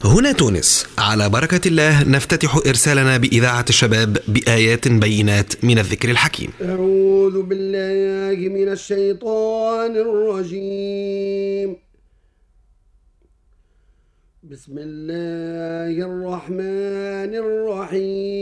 هنا تونس، على بركة الله نفتتح إرسالنا بإذاعة الشباب بآيات بينات من الذكر الحكيم. أعوذ بالله من الشيطان الرجيم. بسم الله الرحمن الرحيم.